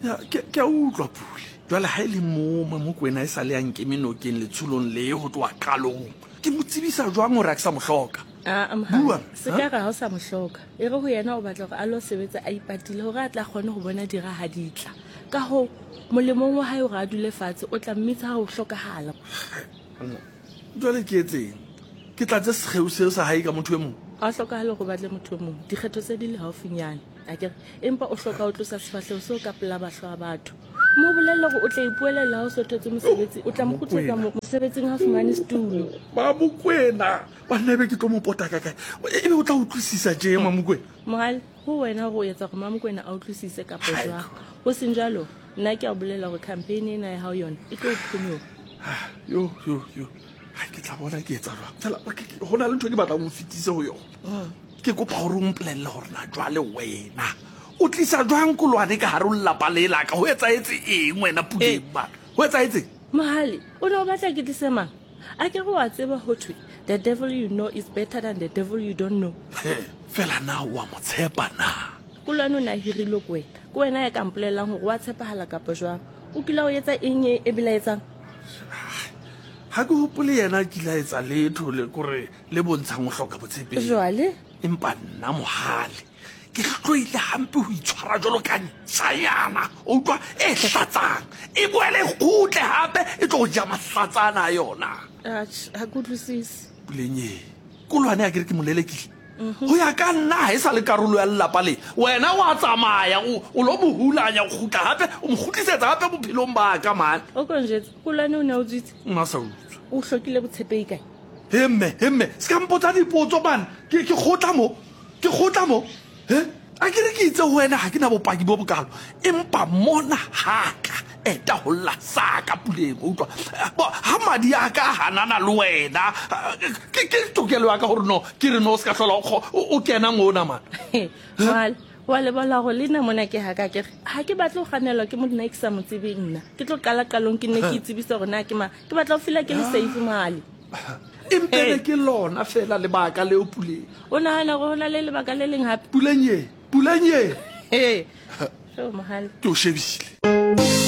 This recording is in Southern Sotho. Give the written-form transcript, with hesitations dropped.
ya ke a utlwa Pule jwale ha ile mo Mokoena e sa le yang ke menokeng le tshulong le ho twa qalong ke mo tsebisa jwang hore a sa mo hloka Bua se ka ga o sa mo hloka e re ho yena o batla gore a lo sebetsa a ipatile hore a tla kgone ho bona dira ha ditla ka ho molemong wa hae o ra dule fatshe o tla mmitsa ha o hlokahala jwale ke etseng ke tla tse sekgeu seo sa hae ka motho e mong a hlokahale go batle motho mong dikgetho tse di le haufinyane akere empa o hloka o tlosa sefahlego seo ka pela bahlo ba batho mo bolella gore o tla ipuelela ha o sothetse mosebetsi o tla mo kgutletsa mosebetsing ha fumane setulo ba Mokoena ba nebe ke tlo mo pota ka kae ebe o tla utlwisisa je Mokoena mohale ho wena go etsa gore Mokoena a utlwisise ka jwang ho seng jalo nna ke a bolela gore campaign ena ya hao yona e tlo phunyo yo ha ke tla bona ke etsa jwang tsela ho na le ntho ke batla mo fitise ho yona ke kopa hore o mpolelle hore na jwale wena o tlisa jwang kolwane ka hare o lapa le la ka ho etsaetse eng wena Puleng ba ho etsaetse mohale o ne o batla ke tlise mang a ke go wa tseba ho thwe the devil you know is better than the devil you don't know fela na wa mo tshepa na kolwane o na hirile ko wena ya ka mpolelang hore wa tshepahala kapa jwang o kila o etsa eng e belaetsang ha ke hopole yena ke la etsa letho le kore le bontshang ho hloka botshepehi jwale empa nna mohale ke tloile hampe ho itshwara jalo ka ntshayana o utlwa e hlatsang e boele khutle hape e tlo ja mahlatsana yona ha ke utlwisisi Puleng kolwane a ke re ke molelekile ho ya ka nna ha e sa le karolo ya lelapa le wena wa tsamaya o lo bohulanya go khutla hape o mo khutlisetsa hape bophelong ba ka man o konjetse kolwane o ne o tsitse nna sa utlwa o hlokile botshepehi kae hemme ska mpotsa dipotso man ke khotla mo a ke re ke itse ho wena ha ke na bopaki bo bokalo empa mona haka eta ho la saka Puleng o utlwa ha madi a ka hanana le wena ke tokelo ya ka hore no ke re no se ka hlola o kena ngona man wale wa le bala go lena mona ke haka ke ha ke batla go ganelwa ke monna ke sa mo tsebeng nna ke tlo qalong ke ne ke itsebisa gore na ke batla go fila ke le safe mali impele ke lona fela le baka le o Puleng o nahana go hona le lebaka le leng hape Puleng so mohale ke o shebile